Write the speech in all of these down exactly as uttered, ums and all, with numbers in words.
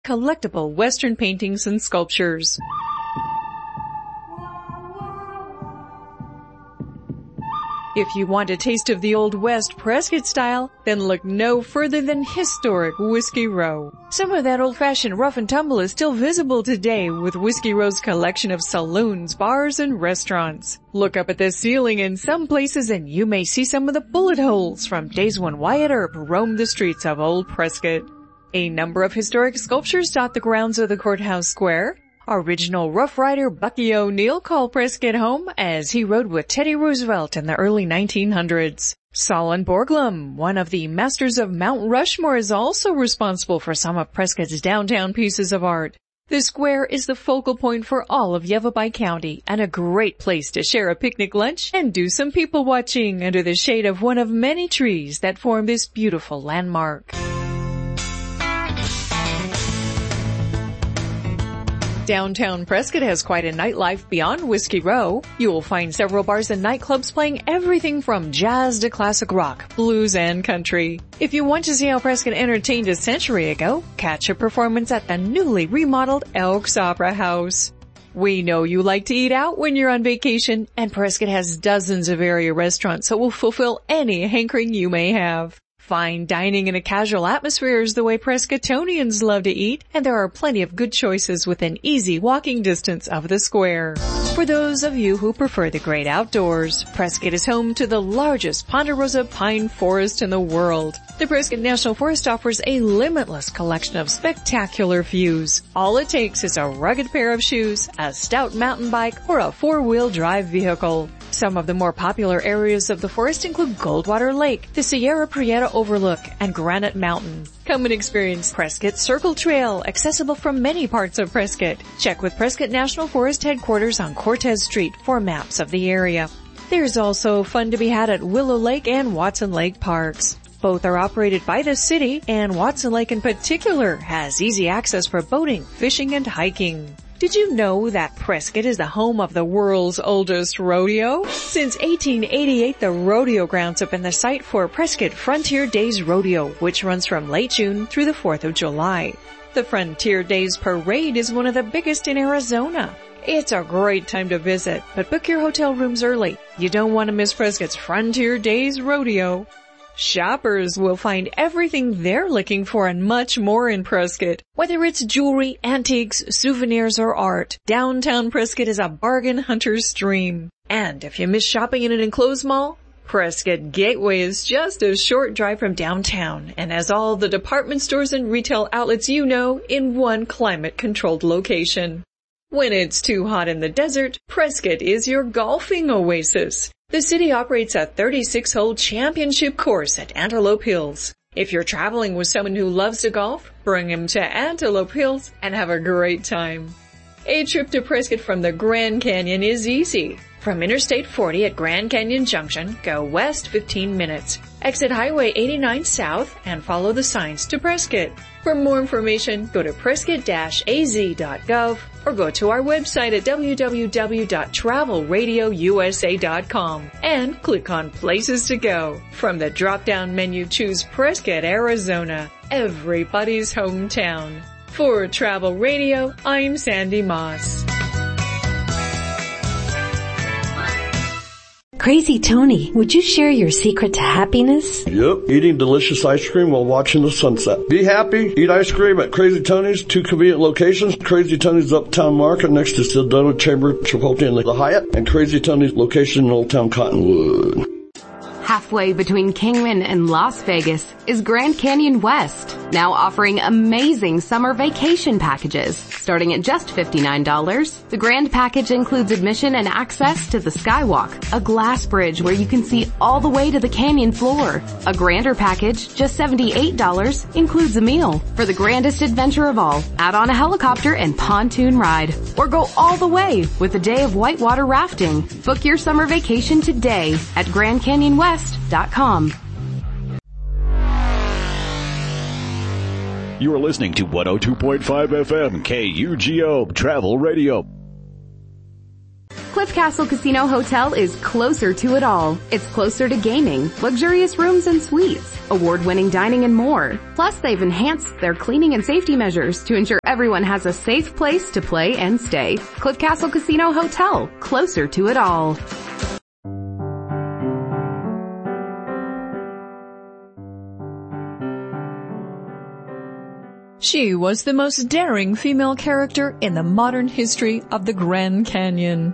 collectible Western paintings and sculptures. If you want a taste of the Old West Prescott style, then look no further than historic Whiskey Row. Some of that old-fashioned rough and tumble is still visible today with Whiskey Row's collection of saloons, bars, and restaurants. Look up at the ceiling in some places and you may see some of the bullet holes from days when Wyatt Earp roamed the streets of Old Prescott. A number of historic sculptures dot the grounds of the courthouse square. Original Rough Rider Bucky O'Neill called Prescott home as he rode with Teddy Roosevelt in the early nineteen hundreds. Solon Borglum, one of the masters of Mount Rushmore, is also responsible for some of Prescott's downtown pieces of art. The square is the focal point for all of Yavapai County and a great place to share a picnic lunch and do some people watching under the shade of one of many trees that form this beautiful landmark. Downtown Prescott has quite a nightlife beyond Whiskey Row. You will find several bars and nightclubs playing everything from jazz to classic rock, blues, and country. If you want to see how Prescott entertained a century ago, catch a performance at the newly remodeled Elks Opera House. We know you like to eat out when you're on vacation, and Prescott has dozens of area restaurants that will fulfill any hankering you may have. Fine dining in a casual atmosphere is the way Prescottonians love to eat, and there are plenty of good choices within easy walking distance of the square. For those of you who prefer the great outdoors, Prescott is home to the largest ponderosa pine forest in the world. The Prescott National Forest offers a limitless collection of spectacular views. All it takes is a rugged pair of shoes, a stout mountain bike, or a four-wheel drive vehicle. Some of the more popular areas of the forest include Goldwater Lake, the Sierra Prieta Overlook, and Granite Mountain. Come and experience Prescott Circle Trail, accessible from many parts of Prescott. Check with Prescott National Forest headquarters on Cortez Street for maps of the area. There's also fun to be had at Willow Lake and Watson Lake Parks. Both are operated by the city, and Watson Lake in particular has easy access for boating, fishing, and hiking. Did you know that Prescott is the home of the world's oldest rodeo? Since eighteen eighty-eight, the rodeo grounds have been the site for Prescott Frontier Days Rodeo, which runs from late June through the fourth of July. The Frontier Days Parade is one of the biggest in Arizona. It's a great time to visit, but book your hotel rooms early. You don't want to miss Prescott's Frontier Days Rodeo. Shoppers will find everything they're looking for and much more in Prescott. Whether it's jewelry, antiques, souvenirs, or art, downtown Prescott is a bargain hunter's dream. And if you miss shopping in an enclosed mall, Prescott Gateway is just a short drive from downtown and has all the department stores and retail outlets you know in one climate-controlled location. When it's too hot in the desert, Prescott is your golfing oasis. The city operates a thirty-six hole championship course at Antelope Hills. If you're traveling with someone who loves to golf, bring him to Antelope Hills and have a great time. A trip to Prescott from the Grand Canyon is easy. From Interstate forty at Grand Canyon Junction, go west fifteen minutes. Exit Highway eighty-nine south and follow the signs to Prescott. For more information, go to prescott dash a z dot gov or go to our website at w w w dot travel radio u s a dot com and click on Places to Go. From the drop-down menu, choose Prescott, Arizona, everybody's hometown. For Travel Radio, I'm Sandy Moss. Crazy Tony, would you share your secret to happiness? Yep, eating delicious ice cream while watching the sunset. Be happy, eat ice cream at Crazy Tony's, two convenient locations. Crazy Tony's Uptown Market next to Sedona Chamber, Chipotle, and the Hyatt, and Crazy Tony's location in Old Town Cottonwood. Halfway between Kingman and Las Vegas is Grand Canyon West, now offering amazing summer vacation packages. Starting at just fifty-nine dollars, the Grand Package includes admission and access to the Skywalk, a glass bridge where you can see all the way to the canyon floor. A Grander Package, just seventy-eight dollars, includes a meal. For the grandest adventure of all, add on a helicopter and pontoon ride. Or go all the way with a day of whitewater rafting. Book your summer vacation today at grand canyon west dot com. You are listening to one oh two point five F M K U G O Travel Radio. Cliff Castle Casino Hotel is closer to it all. It's closer to gaming, luxurious rooms and suites, award-winning dining and more. Plus, they've enhanced their cleaning and safety measures to ensure everyone has a safe place to play and stay. Cliff Castle Casino Hotel, closer to it all. She was the most daring female character in the modern history of the Grand Canyon.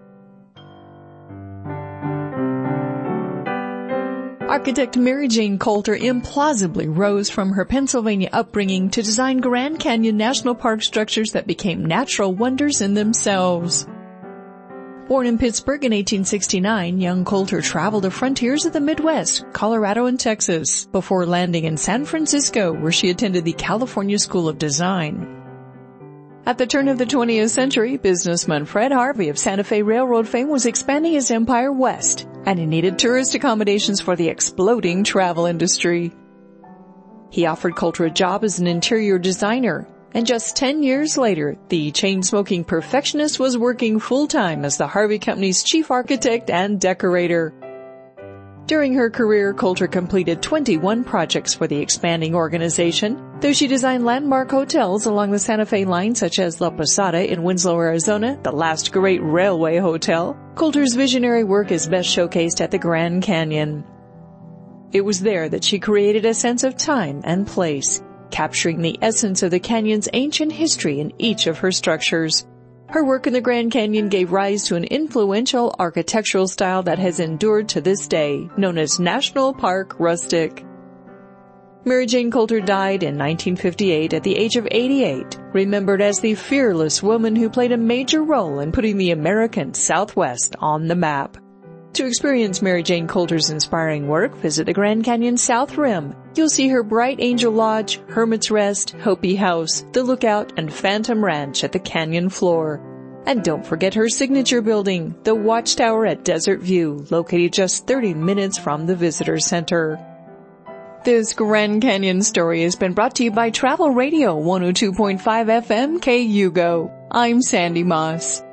Architect Mary Jane Coulter implausibly rose from her Pennsylvania upbringing to design Grand Canyon National Park structures that became natural wonders in themselves. Born in Pittsburgh in eighteen sixty-nine, young Coulter traveled the frontiers of the Midwest, Colorado and Texas, before landing in San Francisco, where she attended the California School of Design. At the turn of the twentieth century, businessman Fred Harvey of Santa Fe Railroad fame was expanding his empire west, and he needed tourist accommodations for the exploding travel industry. He offered Coulter a job as an interior designer, and just ten years later, the chain-smoking perfectionist was working full-time as the Harvey Company's chief architect and decorator. During her career, Coulter completed twenty-one projects for the expanding organization, though she designed landmark hotels along the Santa Fe line such as La Posada in Winslow, Arizona, the last great railway hotel. Coulter's visionary work is best showcased at the Grand Canyon. It was there that she created a sense of time and place, capturing the essence of the canyon's ancient history in each of her structures. Her work in the Grand Canyon gave rise to an influential architectural style that has endured to this day, known as National Park Rustic. Mary Jane Coulter died in nineteen fifty-eight at the age of eighty-eight, remembered as the fearless woman who played a major role in putting the American Southwest on the map. To experience Mary Jane Coulter's inspiring work, visit the Grand Canyon South Rim. You'll see her Bright Angel Lodge, Hermit's Rest, Hopi House, The Lookout, and Phantom Ranch at the canyon floor. And don't forget her signature building, the Watchtower at Desert View, located just thirty minutes from the Visitor Center. This Grand Canyon story has been brought to you by Travel Radio one oh two point five F M K U G O. I'm Sandy Moss.